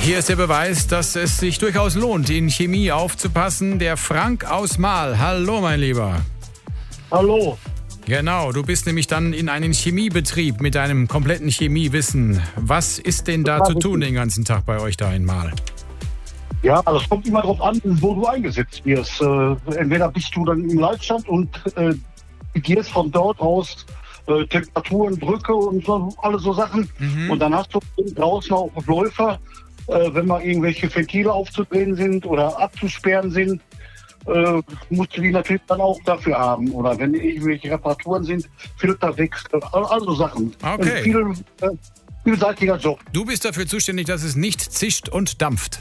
Hier ist der Beweis, dass es sich durchaus lohnt, in Chemie aufzupassen. Der Frank aus Mahl. Hallo, mein Lieber. Hallo. Genau, du bist nämlich dann in einem Chemiebetrieb mit deinem kompletten Chemiewissen. Was ist denn da zu tun den ganzen Tag bei euch da in Mahl? Ja, das kommt immer darauf an, wo du eingesetzt wirst. Entweder bist du dann im Leitstand und gehst von dort aus Temperaturen, Drücke und so, alle so Sachen. Und dann hast du draußen auch Läufer, wenn mal irgendwelche Ventile aufzudrehen sind oder abzusperren sind, musst du die natürlich dann auch dafür haben. Oder wenn irgendwelche Reparaturen sind, Filterwechsel, also Sachen. Okay. Vielseitiger Job. Du bist dafür zuständig, dass es nicht zischt und dampft.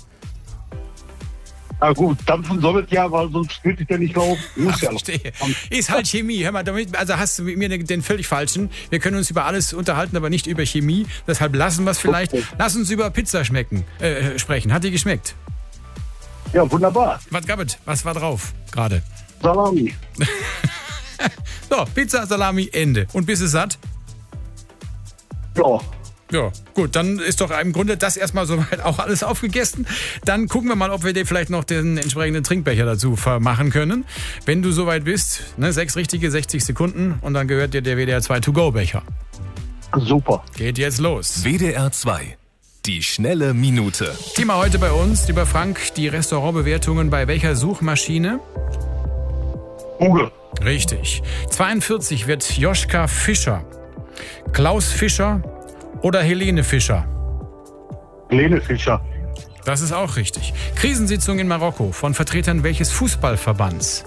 Na gut, dampfen soll es ja, weil sonst würde ich ja nicht laufen. Muss ja Verstehe. Ist halt Chemie. Hör mal, also hast du mit mir den völlig falschen. Wir können uns über alles unterhalten, aber nicht über Chemie. Deshalb lassen wir es vielleicht. Okay. Lass uns über Pizza sprechen. Hat die geschmeckt? Ja, wunderbar. Was gab es? Was war drauf gerade? Salami. So, Pizza, Salami, Ende. Und bist du satt? Ja. Ja, gut, dann ist doch im Grunde das erstmal soweit auch alles aufgegessen. Dann gucken wir mal, ob wir dir vielleicht noch den entsprechenden Trinkbecher dazu vermachen können. Wenn du soweit bist, 6 richtige, 60 Sekunden und dann gehört dir der WDR 2 To-Go-Becher. Super. Geht jetzt los. WDR 2. Die schnelle Minute. Thema heute bei uns, lieber Frank, die Restaurantbewertungen bei welcher Suchmaschine? Google. Richtig. 42 wird Joschka Fischer, Klaus Fischer oder Helene Fischer? Helene Fischer. Das ist auch richtig. Krisensitzung in Marokko von Vertretern welches Fußballverbands?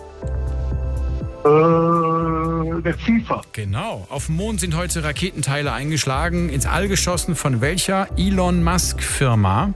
Der FIFA. Genau. Auf dem Mond sind heute Raketenteile eingeschlagen, ins All geschossen von welcher Elon Musk Firma?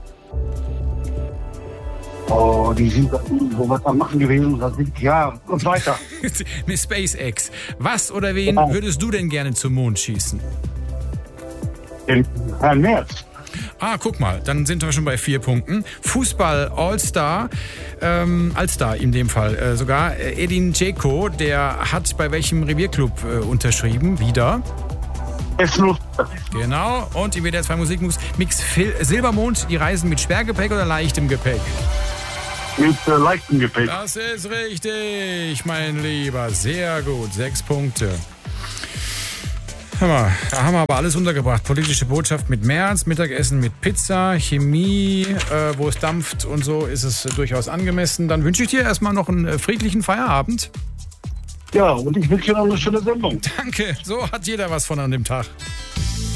Oh, die sind so was am Machen gewesen. Ja, und weiter. Mit SpaceX. Was oder wen würdest du denn gerne zum Mond schießen? Den Herrn Merz. Ah, guck mal, dann sind wir schon bei 4 Punkten. Fußball All-Star, Allstar in dem Fall sogar. Edin Dzeko, der hat bei welchem Revierclub unterschrieben? Wieder. S-Nuss. Genau. Und im WDR 2 Musikmix Silbermond, die reisen mit Schwergepäck oder leichtem Gepäck? Mit leichtem Gepäck. Das ist richtig, mein Lieber. Sehr gut, 6 Punkte. Hör mal, da haben wir aber alles untergebracht. Politische Botschaft mit Merz, Mittagessen mit Pizza, Chemie, wo es dampft und so, ist es durchaus angemessen. Dann wünsche ich dir erstmal noch einen friedlichen Feierabend. Ja, und ich wünsche dir noch eine schöne Sendung. Danke, so hat jeder was von an dem Tag.